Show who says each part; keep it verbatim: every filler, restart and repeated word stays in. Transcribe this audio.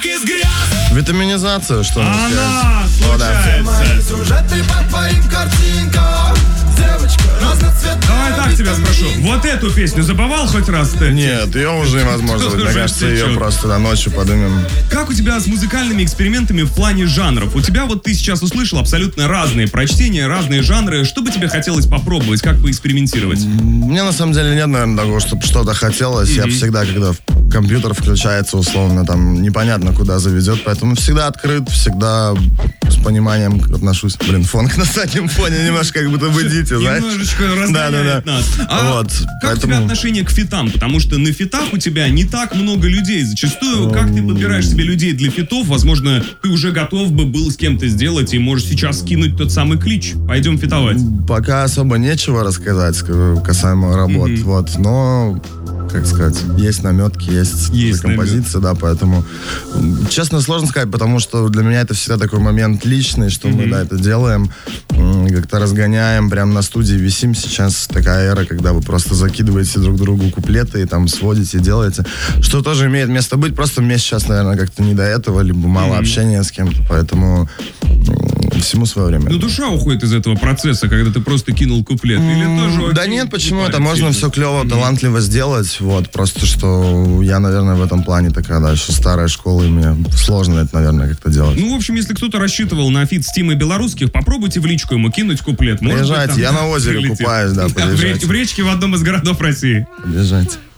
Speaker 1: Витаминизация, что можно
Speaker 2: Она
Speaker 1: сказать?
Speaker 2: случается.
Speaker 3: Сюжеты по твоим картинкам. Девочка разноцветная.
Speaker 2: Давай так тебя спрошу. Вот эту песню забывал хоть раз ты?
Speaker 1: Нет, ее уже невозможно.
Speaker 2: Уже
Speaker 1: Мне кажется, ее
Speaker 2: течет.
Speaker 1: просто до ночи подымем.
Speaker 2: Как у тебя с музыкальными экспериментами в плане жанров? У тебя вот ты сейчас услышал абсолютно разные прочтения, разные жанры. Что бы тебе хотелось попробовать? Как поэкспериментировать?
Speaker 1: Мне на самом деле нет, наверное, того, чтобы что-то хотелось. Я всегда, когда в компьютер включается условно, там непонятно куда заведет, поэтому всегда открыт, всегда с пониманием отношусь. Блин, фонк на заднем фоне немножко как будто вы идите, знаешь?
Speaker 2: Немножечко разгоняет
Speaker 1: Да-да-да.
Speaker 2: нас. А
Speaker 1: Вот,
Speaker 2: как у тебя
Speaker 1: поэтому-
Speaker 2: отношение к фитам? Потому что на фитах у тебя не так много людей. Зачастую, как ты подбираешь себе людей для фитов? Возможно, ты уже готов бы был с кем-то сделать и можешь сейчас скинуть тот самый клич. Пойдем фитовать.
Speaker 1: Пока особо нечего рассказать скажу, касаемо работ,
Speaker 2: Мгм.
Speaker 1: вот, но, как сказать, есть наметки, есть,
Speaker 2: Есть
Speaker 1: композиции, да, поэтому, м, честно, сложно сказать, потому что для меня это всегда такой момент личный, что мы, да, это делаем, м, как-то разгоняем, прям на студии висим. Сейчас такая эра, когда вы просто закидываете друг другу куплеты и там сводите, делаете, что тоже имеет место быть, просто мне сейчас, наверное, как-то не до этого, либо мало общения с кем-то, поэтому м, всему свое время.
Speaker 2: Ну, душа уходит из этого процесса, когда ты просто кинул куплет. Или тоже
Speaker 1: Да
Speaker 2: окей,
Speaker 1: нет, почему?
Speaker 2: не
Speaker 1: Это
Speaker 2: парит
Speaker 1: можно
Speaker 2: сильно?
Speaker 1: все клево, талантливо сделать. Вот, просто что я, наверное, в этом плане такая, да, еще старая школа, и мне сложно это, наверное, как-то делать.
Speaker 2: Ну, в общем, если кто-то рассчитывал на фит с Тимой Белорусских, попробуйте в личку ему кинуть куплет. Может быть,
Speaker 1: Приезжайте,
Speaker 2: там
Speaker 1: я на озере
Speaker 2: прилетит.
Speaker 1: купаюсь, да,
Speaker 2: в, реч-
Speaker 1: приезжайте.
Speaker 2: в речке в одном из городов России.
Speaker 1: Приезжайте.